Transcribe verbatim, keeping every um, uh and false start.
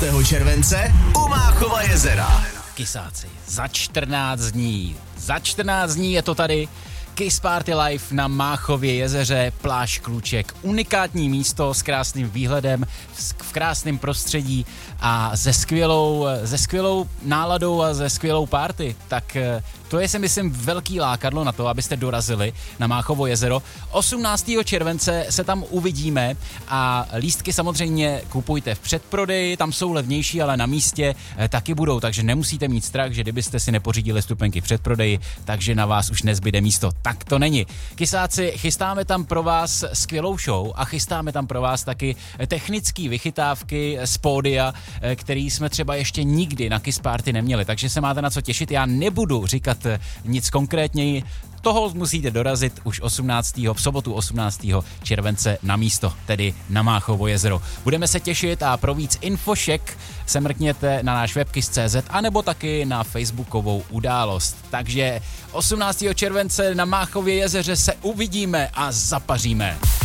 osmnáctého července u Máchova jezera. Kysáci, za čtrnáct dní, za čtrnáct dní je to tady. Kiss Party Live na Máchově jezeře, pláž Kluček. Unikátní místo s krásným výhledem, v krásném prostředí a se skvělou, se skvělou náladou a se skvělou party. Tak to je, si myslím, velký lákadlo na to, abyste dorazili na Máchovo jezero. osmnáctého července se tam uvidíme a lístky samozřejmě kupujte v předprodeji, tam jsou levnější, ale na místě taky budou, takže nemusíte mít strach, že kdybyste si nepořídili vstupenky v předprodeji, takže na vás už nezbyde místo. Tak to není. Kysáci, chystáme tam pro vás skvělou show a chystáme tam pro vás taky technické vychytávky z pódia, který jsme třeba ještě nikdy na Kiss Party neměli, takže se máte na co těšit. Já nebudu říkat nic konkrétněji, toho musíte dorazit už osmnáctého v sobotu osmnáctého července na místo, tedy na Máchovo jezero. Budeme se těšit a pro víc infošek se mrkněte na náš web kiss tečka cz anebo taky na facebookovou událost. Takže osmnáctého července na Máchově jezeře se uvidíme a zapaříme.